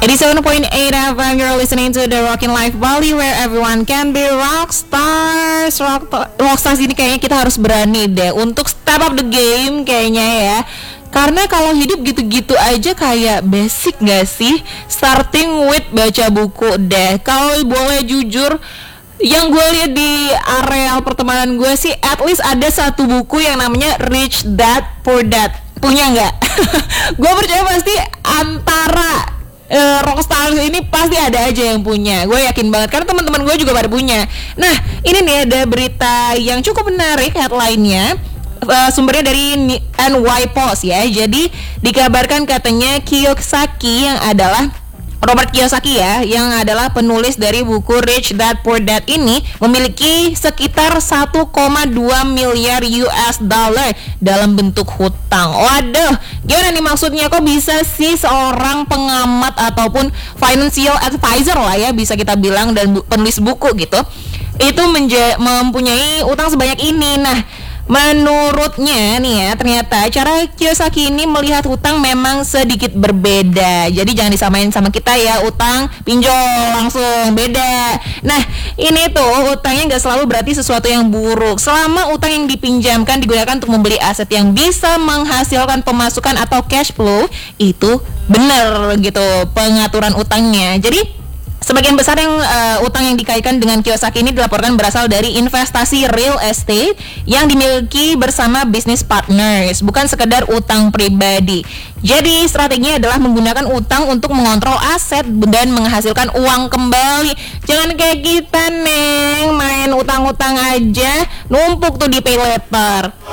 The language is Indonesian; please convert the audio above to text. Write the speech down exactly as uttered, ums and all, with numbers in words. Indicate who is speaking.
Speaker 1: eighty-seven point eight F M, you're listening to the Rockin' Life Bali, where everyone can be rock stars. Rock, rock stars ini kayaknya kita harus berani deh untuk step up the game kayaknya ya. Karena kalau hidup gitu-gitu aja kayak basic gak sih? Starting with baca buku deh. Kalau boleh jujur, yang gue lihat di areal pertemanan gue sih, at least ada satu buku yang namanya Rich Dad Poor Dad. Punya nggak? Gue percaya pasti antara Uh, rockstar ini pasti ada aja yang punya. Gue yakin banget karena teman-teman gue juga pada punya. Nah, ini nih ada berita yang cukup menarik headline-nya. Uh, sumbernya dari N Y Post ya. Jadi dikabarkan katanya Kiyosaki yang adalah Robert Kiyosaki ya, yang adalah penulis dari buku Rich Dad Poor Dad ini, memiliki sekitar satu koma dua miliar U S dollar dalam bentuk hutang. Waduh, gimana nih maksudnya? Kok bisa sih seorang pengamat ataupun financial advisor lah ya, bisa kita bilang, dan bu- penulis buku gitu, itu menja- mempunyai utang sebanyak ini. Nah, menurutnya nih ya, ternyata cara Kiyosaki ini melihat hutang memang sedikit berbeda. Jadi jangan disamain sama kita ya, utang pinjol langsung beda. Nah, ini tuh utangnya gak selalu berarti sesuatu yang buruk. Selama utang yang dipinjamkan digunakan untuk membeli aset yang bisa menghasilkan pemasukan atau cash flow, itu benar gitu pengaturan utangnya. Jadi sebagian besar yang uh, utang yang dikaitkan dengan Kiyosaki ini dilaporkan berasal dari investasi real estate yang dimiliki bersama business partners, bukan sekedar utang pribadi. Jadi strateginya adalah menggunakan utang untuk mengontrol aset dan menghasilkan uang kembali. Jangan kayak kita, Neng, main utang-utang aja, numpuk tuh di pay later.